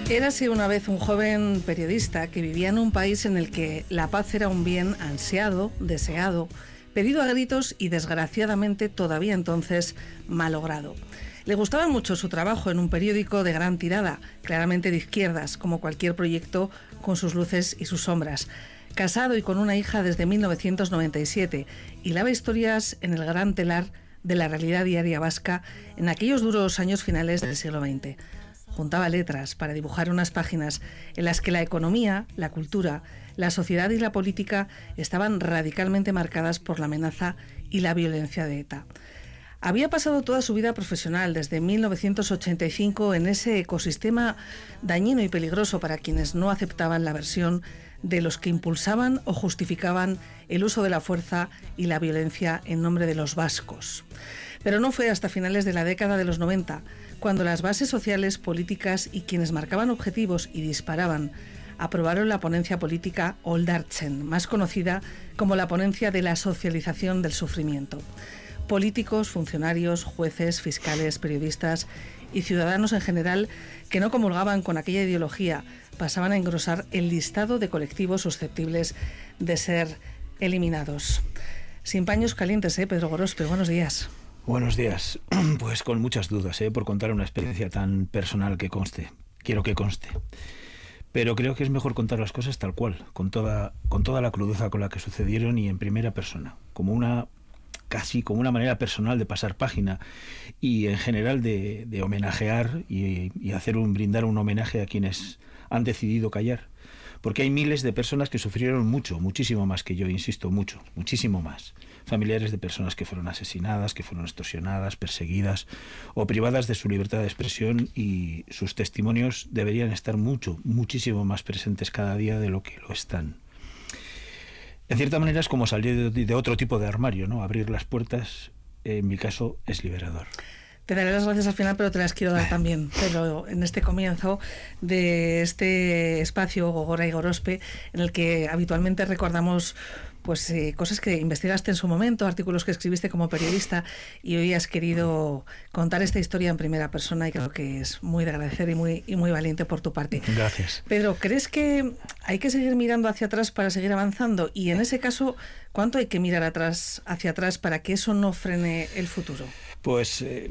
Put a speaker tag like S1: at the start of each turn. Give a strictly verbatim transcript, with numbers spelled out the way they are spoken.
S1: Érase una vez un joven periodista que vivía en un país en el que la paz era un bien ansiado, deseado, pedido a gritos y desgraciadamente todavía entonces malogrado. Le gustaba mucho su trabajo en un periódico de gran tirada, claramente de izquierdas, como cualquier proyecto con sus luces y sus sombras. Casado y con una hija desde mil novecientos noventa y siete, hilaba historias en el gran telar de la realidad diaria vasca en aquellos duros años finales del siglo veinte. Juntaba letras para dibujar unas páginas en las que la economía, la cultura, la sociedad y la política estaban radicalmente marcadas por la amenaza y la violencia de ETA. Había pasado toda su vida profesional, desde mil novecientos ochenta y cinco, en ese ecosistema dañino y peligroso para quienes no aceptaban la versión de los que impulsaban o justificaban el uso de la fuerza y la violencia en nombre de los vascos. Pero no fue hasta finales de la década de los noventa, cuando las bases sociales, políticas y quienes marcaban objetivos y disparaban aprobaron la ponencia política Oldartzen, más conocida como la ponencia de la socialización del sufrimiento. Políticos, funcionarios, jueces, fiscales, periodistas y ciudadanos en general que no comulgaban con aquella ideología pasaban a engrosar el listado de colectivos susceptibles de ser eliminados. Sin paños calientes, ¿eh? Pedro Gorospe, buenos días.
S2: Buenos días. Pues con muchas dudas, ¿eh? por contar una experiencia tan personal que conste. Quiero que conste. Pero creo que es mejor contar las cosas tal cual, con toda, con toda la crudeza con la que sucedieron y en primera persona, como una casi como una manera personal de pasar página y en general de, de homenajear y, y hacer un brindar un homenaje a quienes han decidido callar. Porque hay miles de personas que sufrieron mucho, muchísimo más que yo, insisto, mucho, muchísimo más. Familiares de personas que fueron asesinadas, que fueron extorsionadas, perseguidas o privadas de su libertad de expresión, y sus testimonios deberían estar mucho, muchísimo más presentes cada día de lo que lo están. En cierta manera es como salir de, de otro tipo de armario, ¿no? Abrir las puertas, en mi caso, es liberador.
S1: Te daré las gracias al final, pero te las quiero dar también, Pedro, en este comienzo de este espacio Gogora y Gorospe, en el que habitualmente recordamos pues eh, cosas que investigaste en su momento, artículos que escribiste como periodista, y hoy has querido contar esta historia en primera persona, y creo que es muy de agradecer y muy, y muy valiente por tu parte.
S2: Gracias.
S1: Pedro, ¿crees que hay que seguir mirando hacia atrás para seguir avanzando? Y en ese caso, ¿cuánto hay que mirar atrás, hacia atrás para que eso no frene el futuro?
S2: Pues... Eh...